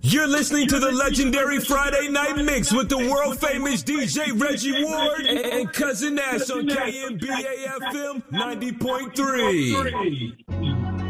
You're listening to the legendary Friday Night Mix with the world-famous DJ Reggie Ward and Cousin Nash on KMBA FM 90.3.